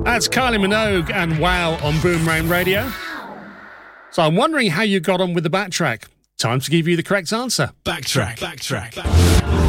That's Kylie Minogue and Wow on Boomerang Radio. So I'm wondering how you got on with the backtrack. Time to give you the correct answer. Backtrack.